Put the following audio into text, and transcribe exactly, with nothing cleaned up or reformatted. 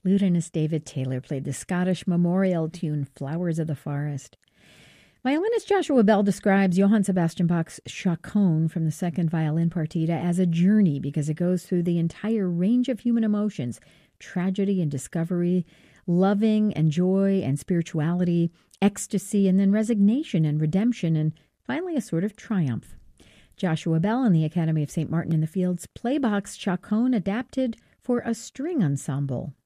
Lutenist David Taylor played the Scottish memorial tune Flowers of the Forest. Violinist Joshua Bell describes Johann Sebastian Bach's Chaconne from the second violin partita as a journey because it goes through the entire range of human emotions, tragedy and discovery, loving and joy and spirituality, ecstasy, and then resignation and redemption, and finally a sort of triumph. Joshua Bell and the Academy of Saint Martin in the Fields play Bach's Chaconne adapted for a string ensemble.